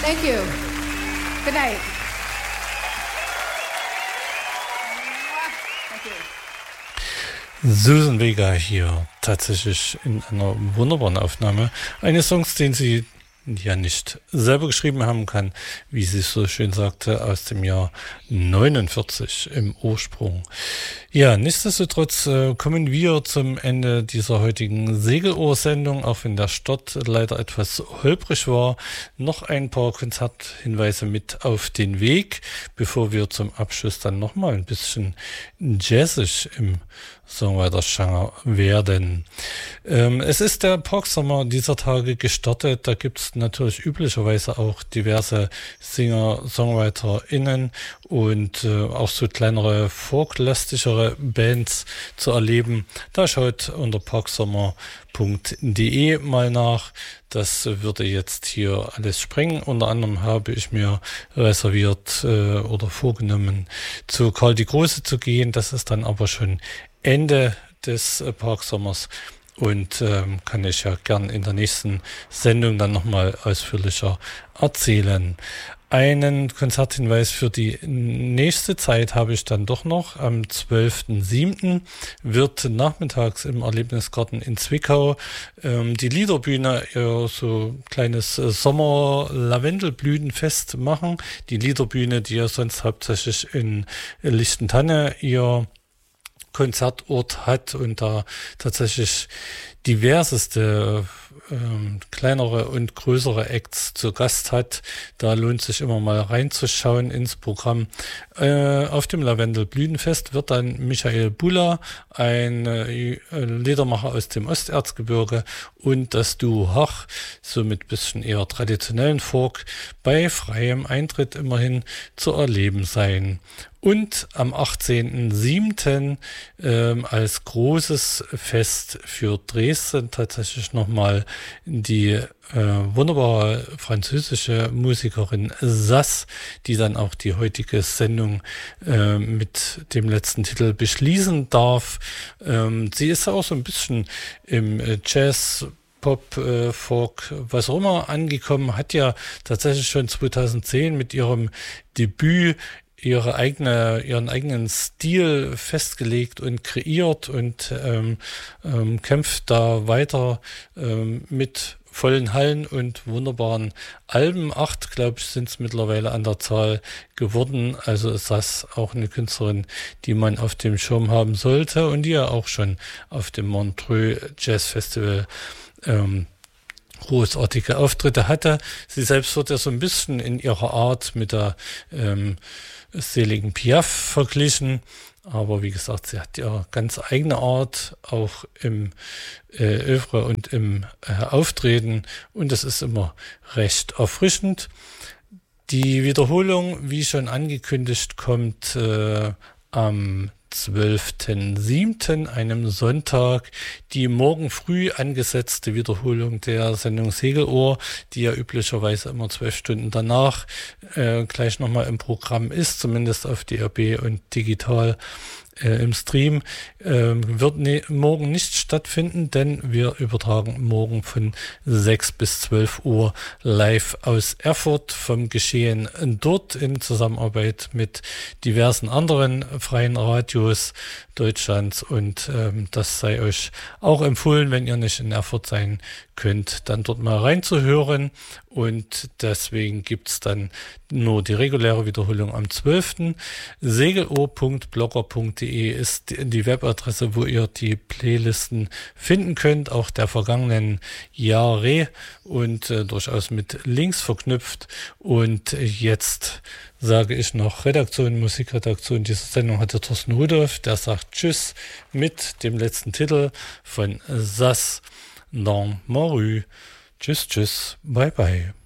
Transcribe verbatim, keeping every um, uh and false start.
Thank you. Good night. Thank you. Susan Vega hier tatsächlich in einer wunderbaren Aufnahme eines Songs, den sie ja nicht selber geschrieben haben kann, wie sie es so schön sagte, aus dem Jahr neunundvierzig im Ursprung. Ja, nichtsdestotrotz äh, kommen wir zum Ende dieser heutigen Segelohr-Sendung, auch wenn der Start leider etwas holprig war. Noch ein paar Konzerthinweise mit auf den Weg, bevor wir zum Abschluss dann nochmal ein bisschen jazzig im Songwriter-Genre werden. Ähm, es ist der Parksommer dieser Tage gestartet. Da gibt es natürlich üblicherweise auch diverse Singer, SongwriterInnen und äh, auch so kleinere folklastigere Bands zu erleben. Da schaut unter parksommer punkt de mal nach. Das würde jetzt hier alles sprengen. Unter anderem habe ich mir reserviert äh, oder vorgenommen, zu Karl die Große zu gehen. Das ist dann aber schon Ende des äh, Parksommers und ähm, kann ich ja gern in der nächsten Sendung dann nochmal ausführlicher erzählen. Einen Konzerthinweis für die nächste Zeit habe ich dann doch noch. Am zwölften siebten wird nachmittags im Erlebnisgarten in Zwickau ähm, die Liederbühne ihr so kleines äh, Sommer-Lavendelblütenfest machen. Die Liederbühne, die ja sonst hauptsächlich in Lichtentanne ihr Konzertort hat und da tatsächlich diverseste ähm, kleinere und größere Acts zu Gast hat. Da lohnt sich immer mal reinzuschauen ins Programm. Äh, auf dem Lavendelblütenfest wird dann Michael Bulla, ein äh, Liedermacher aus dem Osterzgebirge, und das Duo Hach, so mit bisschen eher traditionellen Folk, bei freiem Eintritt immerhin zu erleben sein. Und am achtzehnten siebten ähm, als großes Fest für Dresden tatsächlich nochmal die äh, wunderbare französische Musikerin Sass, die dann auch die heutige Sendung äh, mit dem letzten Titel beschließen darf. Ähm, sie ist auch so ein bisschen im äh, Jazz, Pop, äh, Folk, was auch immer angekommen, hat ja tatsächlich schon zweitausendzehn mit ihrem Debüt ihre eigene, ihren eigenen Stil festgelegt und kreiert und ähm, ähm, kämpft da weiter ähm, mit vollen Hallen und wunderbaren Alben. Acht, glaube ich, sind es mittlerweile an der Zahl geworden. Also ist das auch eine Künstlerin, die man auf dem Schirm haben sollte und die ja auch schon auf dem Montreux Jazz Festival ähm, großartige Auftritte hatte. Sie selbst wird ja so ein bisschen in ihrer Art mit der ähm, seligen Piaf verglichen, aber wie gesagt, sie hat ja ganz eigene Art, auch im äh, Övre und im äh, Auftreten, und das ist immer recht erfrischend. Die Wiederholung, wie schon angekündigt, kommt äh, am zwölften siebten, einem Sonntag, die morgen früh angesetzte Wiederholung der Sendung Segelohr, die ja üblicherweise immer zwölf Stunden danach äh, gleich nochmal im Programm ist, zumindest auf D A B und digital äh, im Stream, äh, wird ne- morgen nicht stattfinden, denn wir übertragen morgen von sechs bis zwölf Uhr live aus Erfurt vom Geschehen dort in Zusammenarbeit mit diversen anderen freien Radios Deutschlands, und ähm, das sei euch auch empfohlen, wenn ihr nicht in Erfurt sein könnt, dann dort mal reinzuhören, und deswegen gibt's dann nur die reguläre Wiederholung am zwölften segelohr punkt blogger punkt de ist die Webadresse, wo ihr die Playlisten finden könnt, auch der vergangenen Jahre, und äh, durchaus mit Links verknüpft. Und jetzt sage ich noch Redaktion, Musikredaktion dieser Sendung hatte Thorsten Rudolph, der sagt Tschüss mit dem letzten Titel von Sass dans ma rue. Tschüss, tschüss, bye bye.